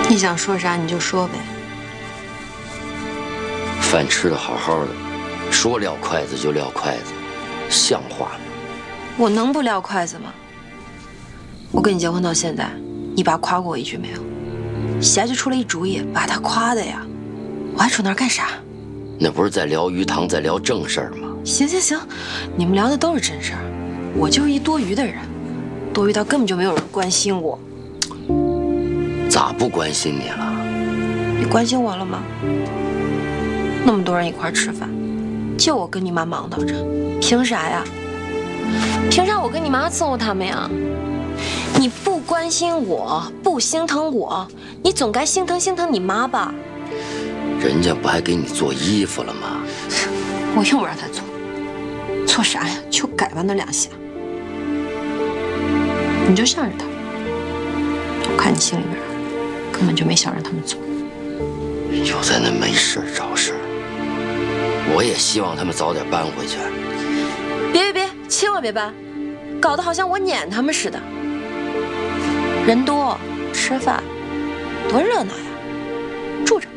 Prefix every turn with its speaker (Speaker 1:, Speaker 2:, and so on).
Speaker 1: 你想说啥你就说呗。
Speaker 2: 饭吃得好好的，说撂筷子就撂筷子，像话吗？
Speaker 1: 我能不撂筷子吗？我跟你结婚到现在，你爸夸过我一句没有？霞就出了一主意，把他夸的呀，我还杵那儿干啥？
Speaker 2: 那不是在聊鱼塘，在聊正事儿吗？
Speaker 1: 行行行，你们聊的都是真事儿，我就是一多余的人，多余到根本就没有人关心我。
Speaker 2: 咋不关心你了？
Speaker 1: 你关心我了吗？那么多人一块儿吃饭，就我跟你妈忙叨着，凭啥呀？凭啥我跟你妈伺候他们呀？你不关心我，不心疼我，你总该心疼心疼你妈吧？
Speaker 2: 人家不还给你做衣服了吗？
Speaker 1: 我用不让他做，做啥呀？就改吧那2下。你就向着他，我看你心里边根本就没想让他们做。
Speaker 2: 又在那没事找事儿。我也希望他们早点搬回去。
Speaker 1: 别，千万别搬，搞得好像我撵他们似的。人多吃饭多热闹呀，住着。